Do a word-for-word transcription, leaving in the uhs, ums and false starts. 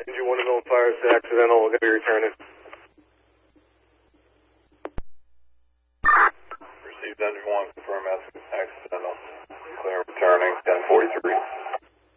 Engine one to know fire is accidental. We're going to be returning. Received engine one, confirm accidental.